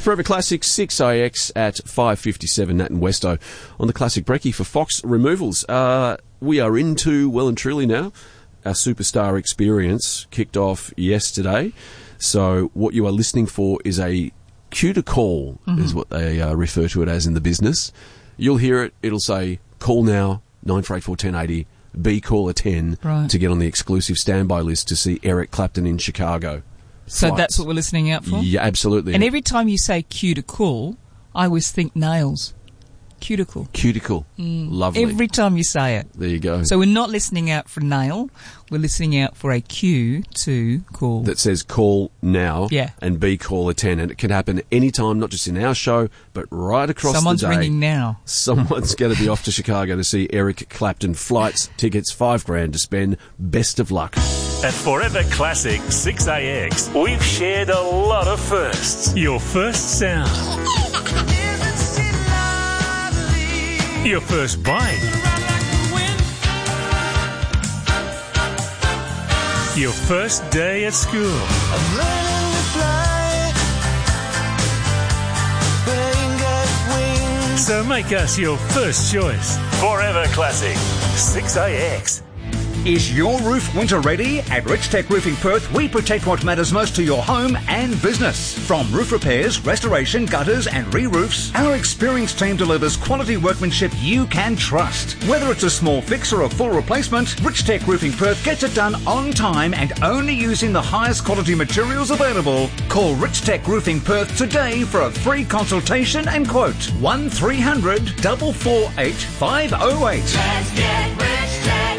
Forever Classic 6AX at 5:57, Nat and Westo on the Classic Brekkie for Fox Removals. We are into well and truly now. Our Superstar experience kicked off yesterday. So what you are listening for is a cue to call, is what they refer to it as in the business. You'll hear it. It'll say, call now, 9484 1080, B caller 10, to get on the exclusive standby list to see Eric Clapton in Chicago. So Flights. that's what we're listening out for? Yeah, absolutely. And every time you say cue to call, I always think nails. Cuticle. Cuticle. Lovely. Every time you say it. There you go. So we're not listening out for nail. We're listening out for a cue to call. That says call now, Yeah. and B caller 10. And it can happen anytime, not just in our show, but right across Someone's the day. ringing now. Someone's going to be off to Chicago to see Eric Clapton. Flights, tickets, $5,000 to spend. Best of luck. At Forever Classic 6AX, we've shared a lot of firsts. Your first sound. Your first bite. Your first day at school. I'm learning to fly, but I ain't got wings. So make us your first choice. Forever Classic 6AX. Is your roof winter ready? At Rich Tech Roofing Perth, we protect what matters most to your home and business. From roof repairs, restoration, gutters and re-roofs, our experienced team delivers quality workmanship you can trust. Whether it's a small fix or a full replacement, Rich Tech Roofing Perth gets it done on time and only using the highest quality materials available. Call Rich Tech Roofing Perth today for a free consultation and quote. 1300 448 508. Let's get Rich Tech.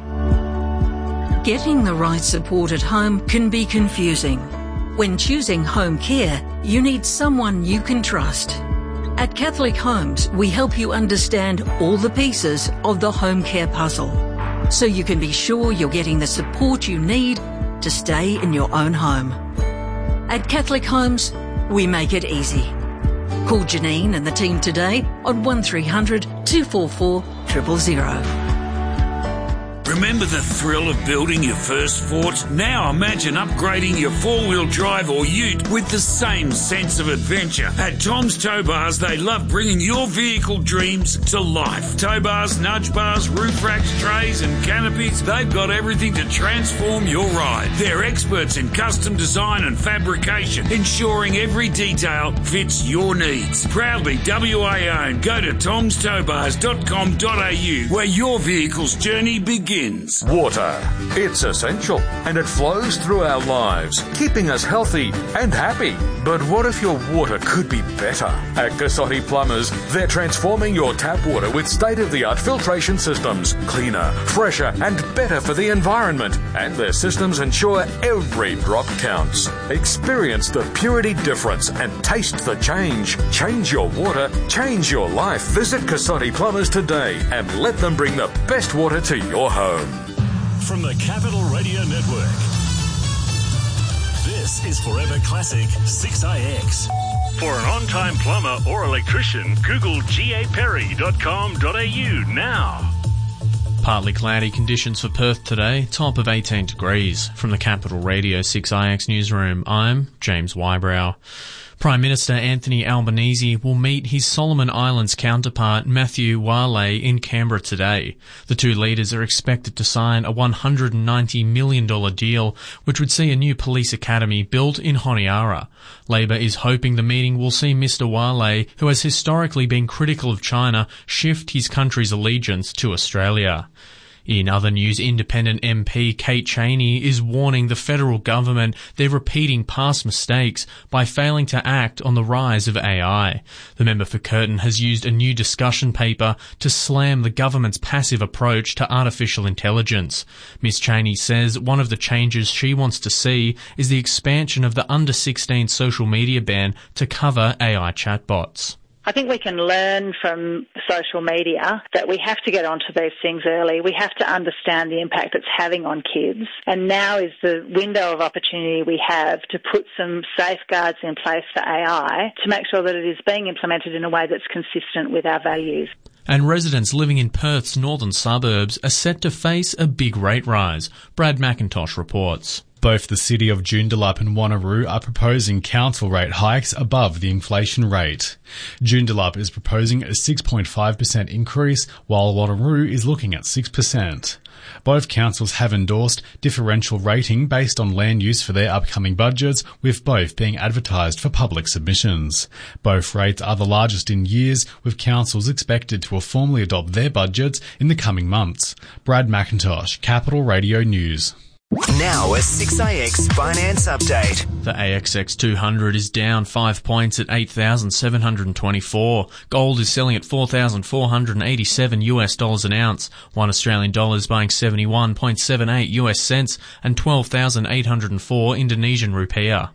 Getting the right support at home can be confusing. When choosing home care, you need someone you can trust. At Catholic Homes, we help you understand all the pieces of the home care puzzle, so you can be sure you're getting the support you need to stay in your own home. At Catholic Homes, we make it easy. Call Janine and the team today on 1300 244 000. Remember the thrill of building your first Fort? Now imagine upgrading your four-wheel drive or ute with the same sense of adventure. At Tom's Tow Bars, they love bringing your vehicle dreams to life. Tow bars, nudge bars, roof racks, trays and canopies, they've got everything to transform your ride. They're experts in custom design and fabrication, ensuring every detail fits your needs. Proudly WA owned. Go to tomstowbars.com.au where your vehicle's journey begins. Water. It's essential and it flows through our lives, keeping us healthy and happy. But what if your water could be better? At Cassotti Plumbers, they're transforming your tap water with state-of-the-art filtration systems. Cleaner, fresher and better for the environment. And their systems ensure every drop counts. Experience the purity difference and taste the change. Change your water, change your life. Visit Cassotti Plumbers today and let them bring the best water to your home. From the Capital Radio Network, this is Forever Classic 6AX. For an on-time plumber or electrician, Google gaperry.com.au now. Partly cloudy conditions for Perth today, top of 18 degrees. From the Capital Radio 6IX newsroom, I'm James Wybrow. Prime Minister Anthony Albanese will meet his Solomon Islands counterpart Matthew Wale in Canberra today. The two leaders are expected to sign a $190 million deal, which would see a new police academy built in Honiara. Labor is hoping the meeting will see Mr. Wale, who has historically been critical of China, shift his country's allegiance to Australia. In other news, Independent MP Kate Chaney is warning the federal government they're repeating past mistakes by failing to act on the rise of AI. The member for Curtin has used a new discussion paper to slam the government's passive approach to artificial intelligence. Ms. Chaney says one of the changes she wants to see is the expansion of the under-16 social media ban to cover AI chatbots. I think we can learn from social media that we have to get onto these things early. We have to understand the impact it's having on kids. And now is the window of opportunity we have to put some safeguards in place for AI to make sure that it is being implemented in a way that's consistent with our values. And residents living in Perth's northern suburbs are set to face a big rate rise. Brad McIntosh reports. Both the city of Joondalup and Wanneroo are proposing council rate hikes above the inflation rate. Joondalup is proposing a 6.5% increase, while Wanneroo is looking at 6%. Both councils have endorsed differential rating based on land use for their upcoming budgets, with both being advertised for public submissions. Both rates are the largest in years, with councils expected to formally adopt their budgets in the coming months. Brad McIntosh, Capital Radio News. Now a 6AX finance update. The ASX 200 is down 5 points at 8,724. Gold is selling at $4,487 an ounce. 1 Australian dollar is buying 71.78 US cents and 12,804 Indonesian rupiah.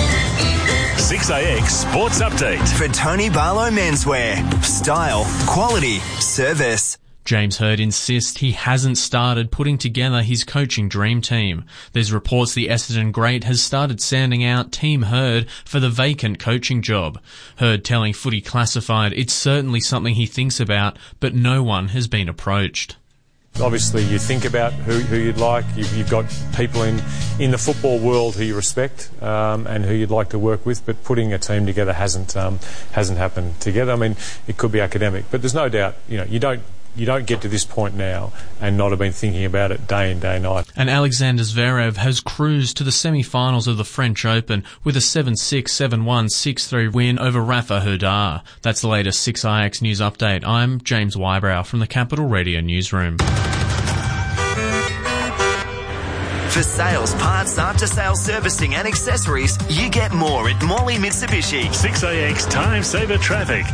6AX Sports Update. For Tony Barlow Menswear. Style, quality, service. James Hird insists he hasn't started putting together his coaching dream team. There's reports the Essendon great has started sounding out Team Hird for the vacant coaching job. Hird telling Footy Classified it's certainly something he thinks about, but no one has been approached. Obviously, you think about who you'd like. You've got people in the football world who you respect and who you'd like to work with, but putting a team together hasn't happened together. I mean, it could be academic, but there's no doubt, you don't get to this point now and not have been thinking about it day in, day night. And Alexander Zverev has cruised to the semi-finals of the French Open with a 7-6, 7-1, 6-3 win over Rafa Nadal. That's the latest 6IX News Update. I'm James Wybrow from the Capital Radio Newsroom. For sales, parts, after-sales servicing and accessories, you get more at Morley Mitsubishi. 6AX Time Saver Traffic.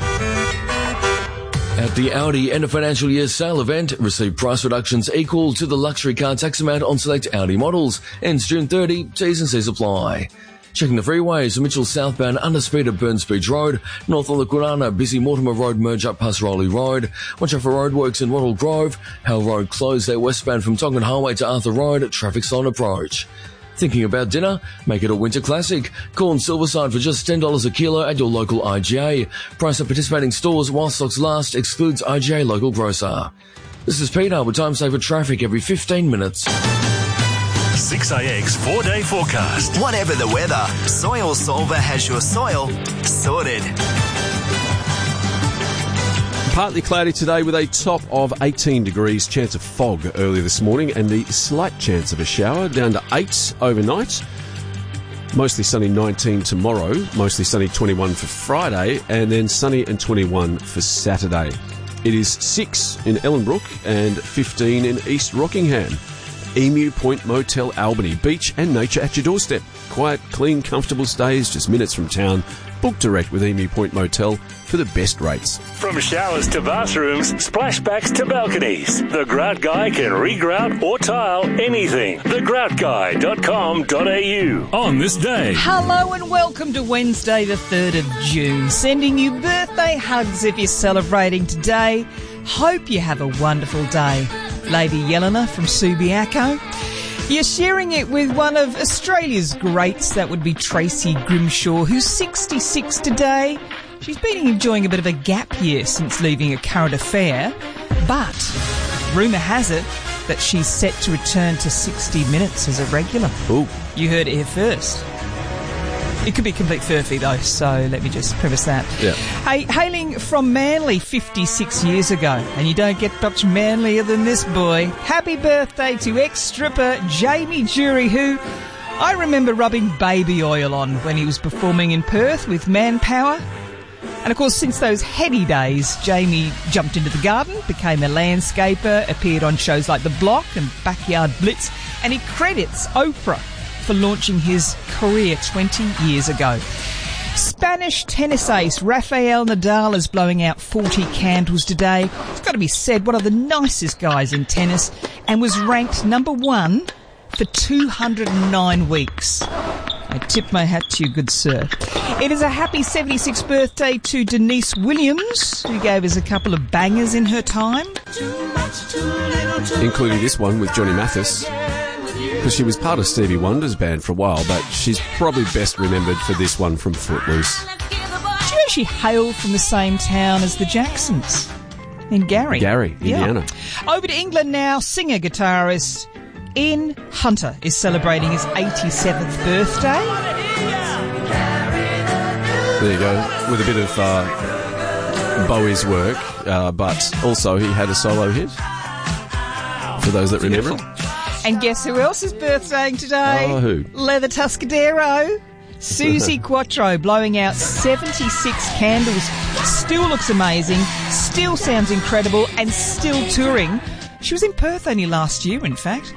At the Audi end of financial year sale event, receive price reductions equal to the luxury car tax amount on select Audi models. Ends June 30, T's and C's apply. Checking the freeways, Mitchell southbound underspeed at Burns Beach Road, north on the Kwinana, busy Mortimer Road merge up past Rowley Road. Watch out for roadworks in Wattle Grove. Hale Road closed there westbound from Tongan Highway to Arthur Road, traffic sign approach. Thinking about dinner? Make it a winter classic. Corn Silverside for just $10 a kilo at your local IGA. Price at participating stores while stocks last excludes IGA local grocer. This is Peter with Time Saver Traffic every 15 minutes. 6AX 4-day forecast. Whatever the weather, Soil Solver has your soil sorted. Partly cloudy today with a top of 18 degrees, chance of fog early this morning and the slight chance of a shower, down to 8 overnight. Mostly sunny 19 tomorrow, mostly sunny 21 for Friday, and then sunny and 21 for Saturday. It is 6 in Ellenbrook and 15 in East Rockingham. Emu Point Motel Albany, beach and nature at your doorstep. Quiet, clean, comfortable stays just minutes from town. Book direct with Emu Point Motel for the best rates. From showers to bathrooms, splashbacks to balconies, the Grout Guy can regrout or tile anything. thegroutguy.com.au. On this day. Hello and welcome to Wednesday the 3rd of June. Sending you birthday hugs if you're celebrating today. Hope you have a wonderful day. Lady Yelena from Subiaco. You're sharing it with one of Australia's greats, that would be Tracy Grimshaw, who's 66 today. She's been enjoying a bit of a gap year since leaving a current affair, but rumour has it that she's set to return to 60 Minutes as a regular. Ooh. You heard it here first. It could be complete furphy though, so let me just preface that. Yeah. Hey, hailing from Manly 56 years ago, and you don't get much manlier than this boy. Happy birthday to ex-stripper Jamie Jury, who I remember rubbing baby oil on when he was performing in Perth with Manpower. And of course, since those heady days, Jamie jumped into the garden, became a landscaper, appeared on shows like The Block and Backyard Blitz, and he credits Oprah for launching his career 20 years ago. Spanish tennis ace Rafael Nadal is blowing out 40 candles today. It's got to be said, one of the nicest guys in tennis, and was ranked number 1 for 209 weeks. I tip my hat to you, good sir. It is a happy 76th birthday to Denise Williams, who gave us a couple of bangers in her time. Including this one with Johnny Mathis, because she was part of Stevie Wonder's band for a while, but she's probably best remembered for this one from Footloose. Do you know she hailed from the same town as the Jacksons? In Gary. Indiana. Yeah. Over to England now, singer-guitarist Ian Hunter is celebrating his 87th birthday. There you go, with a bit of Bowie's work, but also he had a solo hit, for those that remember it. And guess who else is birthdaying today? Oh, who? Leather Tuscadero. Susie Quattro blowing out 76 candles. Still looks amazing, still sounds incredible, and still touring. She was in Perth only last year, in fact.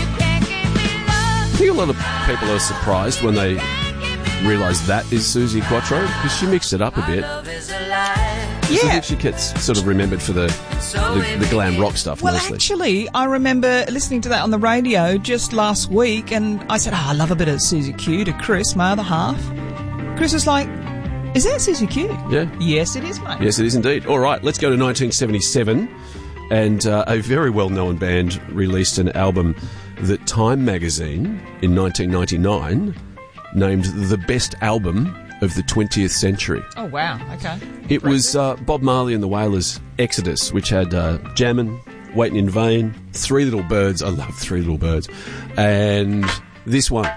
I think a lot of people are surprised when they realise that is Susie Quattro, because she mixed it up a bit. Yeah. I think she gets sort of remembered for the glam rock stuff Well, mostly. actually, I remember listening to that on the radio just last week, and I said, I love a bit of Susie Q to Chris, my other half. Chris was like, is that Susie Q? Yeah. Yes, it is, mate. Yes, it is indeed. All right, let's go to 1977, and a very well-known band released an album that Time magazine in 1999 named the best album of the 20th century. Oh, wow. Okay. It was Bob Marley and the Wailers' Exodus, which had Jammin', Waiting in Vain, Three Little Birds. I love Three Little Birds. And this one.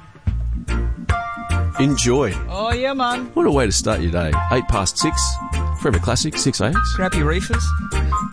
Enjoy. Oh, yeah, man. What a way to start your day. 6:08. Forever Classic, 6AX. Grab your reefers.